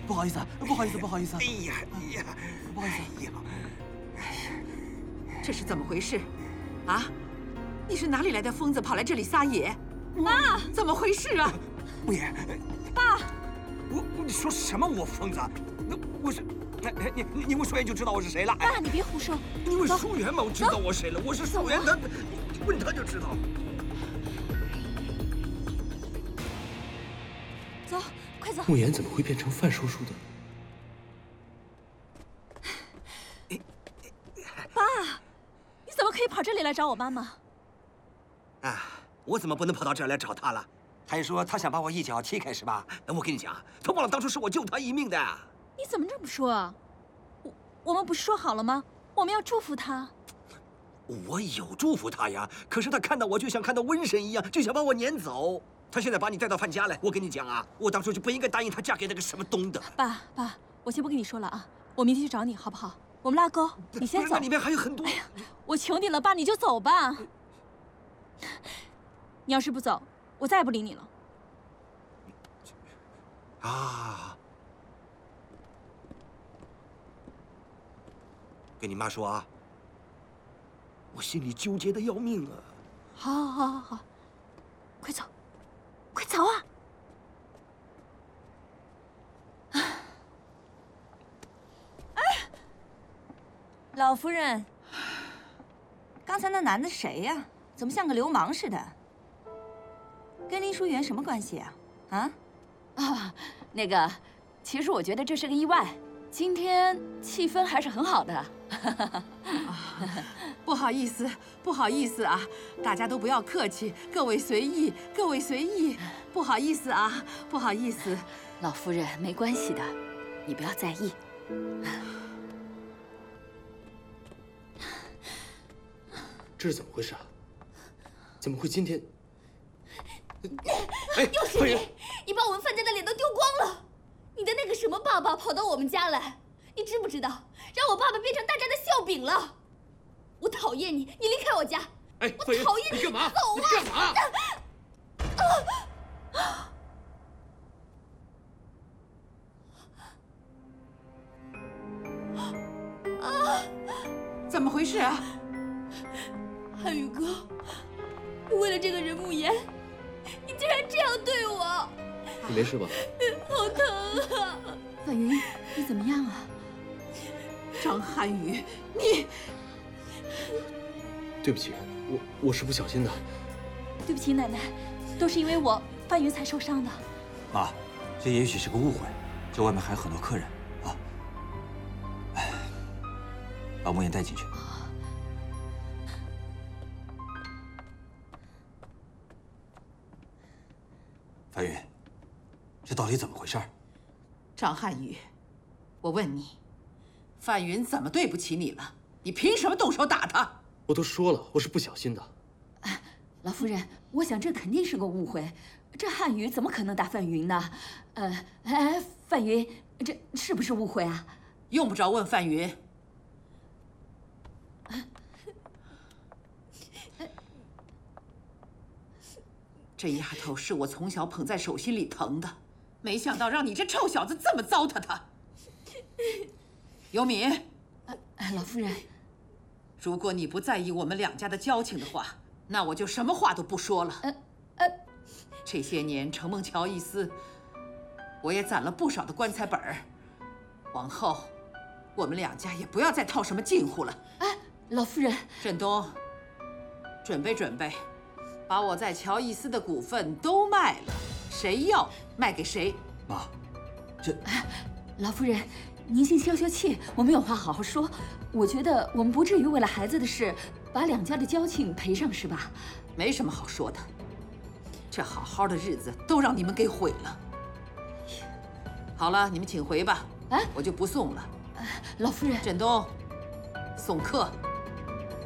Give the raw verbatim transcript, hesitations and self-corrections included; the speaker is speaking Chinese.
不好意思，不好意思，不好意思。 哎呀，哎呀， 不好意思。 哎呀， 这是怎么回事？啊，你是哪里来的疯子，跑来这里撒野？妈，怎么回事啊？ 穆言， 爸， 我我你说什么？我疯子？那我是，哎哎，你你你问舒言就知道我是谁了。 爸，你别胡说。 你问舒言嘛，我知道我谁了。我是舒言，他，你问他就知道。 走，快走。 穆言怎么会变成范叔叔的？ 爸，你怎么可以跑这里来找我妈妈？ 啊，我怎么不能跑到这儿来找他了？还说他想把我一脚踢开是吧？我跟你讲，他忘了当初是我救他一命的。 你怎么这么说啊？我我们不是说好了吗？我们要祝福他。 我有祝福他呀，可是他看到我就像看到瘟神一样，就想把我撵走。他现在把你带到范家来，我跟你讲啊，我当初就不应该答应他嫁给那个什么东的。 爸爸，我先不跟你说了啊，我明天去找你好不好？ 我们拉钩，你先走。 那里面还有很多。 哎呀，我求你了，爸，你就走吧。你要是不走，我再也不理你了。 啊！跟你妈说啊，我心里纠结的要命啊。 好，好，好，好，好，快走，快走啊！ 老夫人，刚才那男的谁呀？怎么像个流氓似的？跟林淑媛什么关系啊？啊？ 啊，那个，其实我觉得这是个意外。今天气氛还是很好的。 啊，不好意思，不好意思啊，大家都不要客气，各位随意，各位随意。不好意思啊，不好意思。 老夫人，没关系的，你不要在意。 这是怎么回事啊？怎么会今天？ 哎，又是你！你把我们范家的脸都丢光了！你的那个什么爸爸跑到我们家来，你知不知道让我爸爸变成大家的笑柄了？我讨厌你，你离开我家！ 哎， 我讨厌你！ 你干嘛？ 走啊！ 你干嘛？ 啊！怎么回事啊？ 汉宇哥，你为了这个人慕言，你竟然这样对我！ 你没事吧？ 好疼啊！ 范云，你怎么样啊？ 张涵予，你…… 对不起，我我是不小心的。 对不起，奶奶，都是因为我，范云才受伤的。 妈，这也许是个误会，这外面还有很多客人啊。哎，把慕言带进去。 范云，这到底怎么回事？ 张涵予，我问你，范云怎么对不起你了？你凭什么动手打他？ 我都说了，我是不小心的。 哎，老夫人，我想这肯定是个误会。这汉宇怎么可能打范云呢？呃，哎，范云，这是不是误会啊？ 用不着问范云。这丫头是我从小捧在手心里疼的，没想到让你这臭小子这么糟蹋她。尤敏， 哎，老夫人， 如果你不在意我们两家的交情的话，那我就什么话都不说了。 呃呃， 这些年承蒙乔伊斯，我也攒了不少的棺材本儿，往后我们两家也不要再套什么近乎了。 哎，老夫人， 振东，准备准备。 把我在乔伊斯的股份都卖了，谁要卖给谁。 妈，这…… 老夫人，您先消消气，我们有话好好说。我觉得我们不至于为了孩子的事，把两家的交情赔上，是吧？ 没什么好说的，这好好的日子都让你们给毁了。好了，你们请回吧。 哎， 我就不送了。 老夫人， 振东，送客。